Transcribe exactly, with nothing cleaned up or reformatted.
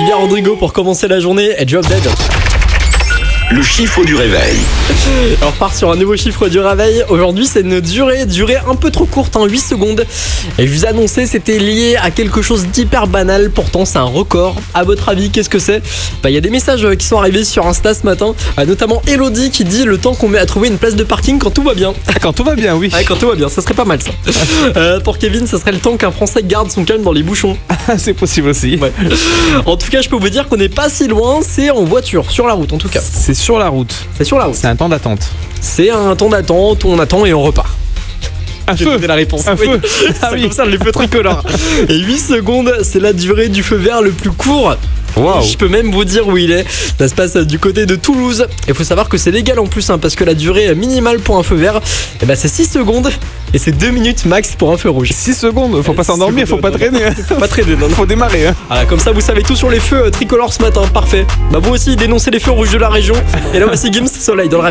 Olivia Rodrigo pour commencer la journée et Drop Dead. Le chiffre du réveil. On repart sur un nouveau chiffre du réveil. Aujourd'hui, c'est une durée, durée un peu trop courte, en huit secondes. Et je vous annonçais, c'était lié à quelque chose d'hyper banal. Pourtant, c'est un record. À votre avis, qu'est-ce que c'est ? Bah, il y a des messages qui sont arrivés sur Insta ce matin, notamment Elodie qui dit le temps qu'on met à trouver une place de parking quand tout va bien. Quand tout va bien, oui. Ouais, quand tout va bien, ça serait pas mal ça. euh, pour Kevin, ça serait le temps qu'un Français garde son calme dans les bouchons. C'est possible aussi. Ouais. En tout cas, je peux vous dire qu'on n'est pas si loin. C'est en voiture, sur la route en tout cas. C'est sur la route. C'est sur la route. C'est un temps d'attente. C'est un temps d'attente, on attend et on repart. Un J'ai feu. donné la réponse. Un Oui. feu. C'est Ah oui. comme ça, les feux tricolores. Et huit secondes, c'est la durée du feu vert le plus court. Waouh. Je peux même vous dire où il est. Ça se passe du côté de Toulouse. Il faut savoir que c'est légal en plus, hein, parce que la durée minimale pour un feu vert, eh ben, c'est six secondes. Et c'est deux minutes max pour un feu rouge. six secondes, faut pas six s'endormir, faut secondes, pas non, traîner. hein. Faut pas traîner, non, non. Faut démarrer. Hein. Voilà, comme ça vous savez tout sur les feux euh, tricolores ce matin, parfait. Bah vous aussi dénoncez les feux rouges de la région. Et là voici Gims Soleil dans le